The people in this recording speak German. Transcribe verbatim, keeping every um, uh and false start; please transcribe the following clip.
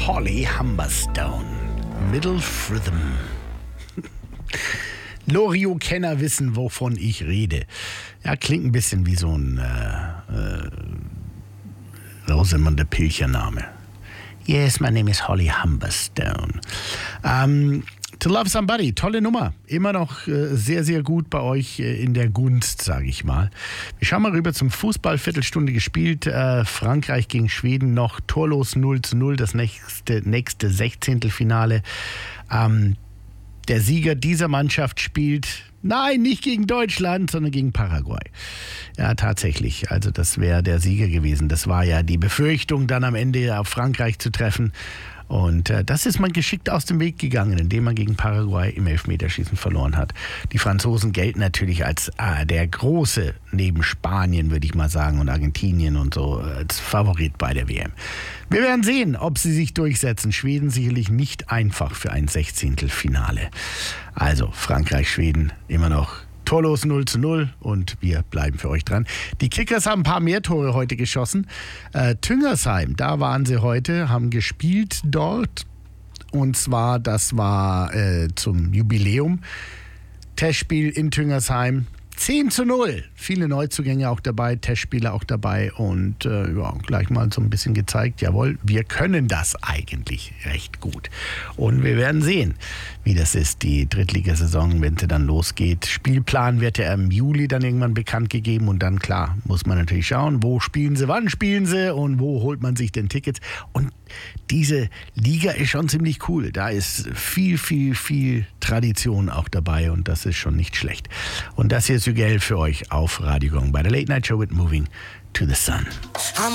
Holly Humberstone, Middle Fritham. Loriot-Kenner wissen, wovon ich rede. Ja, klingt ein bisschen wie so ein äh, äh, Rosamunde Pilcher-Name. Yes, my name is Holly Humberstone. Um, To Love Somebody, tolle Nummer. Immer noch äh, sehr, sehr gut bei euch äh, in der Gunst, sage ich mal. Wir schauen mal rüber zum Fußball. Viertelstunde gespielt. Äh, Frankreich gegen Schweden noch torlos null zu null. Das nächste, nächste Sechzehntelfinale. Ähm, der Sieger dieser Mannschaft spielt, nein, nicht gegen Deutschland, sondern gegen Paraguay. Ja, tatsächlich. Also das wäre der Sieger gewesen. Das war ja die Befürchtung, dann am Ende auf Frankreich zu treffen. Und äh, das ist man geschickt aus dem Weg gegangen, indem man gegen Paraguay im Elfmeterschießen verloren hat. Die Franzosen gelten natürlich als äh, der große, neben Spanien würde ich mal sagen und Argentinien und so, als Favorit bei der W M. Wir werden sehen, ob sie sich durchsetzen. Schweden sicherlich nicht einfach für ein Sechzehntelfinale. Also Frankreich, Schweden immer noch torlos null zu null und wir bleiben für euch dran. Die Kickers haben ein paar mehr Tore heute geschossen. Äh, Tüngersheim, da waren sie heute, haben gespielt dort. Und zwar, das war äh, zum Jubiläum. Testspiel in Tüngersheim. zehn zu null. Viele Neuzugänge auch dabei, Testspieler auch dabei und äh, ja, gleich mal so ein bisschen gezeigt, jawohl, wir können das eigentlich recht gut. Und wir werden sehen, wie das ist, die Drittligasaison, wenn sie dann losgeht. Spielplan wird ja im Juli dann irgendwann bekannt gegeben und dann, klar, muss man natürlich schauen, wo spielen sie, wann spielen sie und wo holt man sich denn Tickets. Und diese Liga ist schon ziemlich cool. Da ist viel, viel, viel Tradition auch dabei und das ist schon nicht schlecht. Und das hier ist Hügel für euch auf Radio Gong bei der Late Night Show with Moving to the Sun.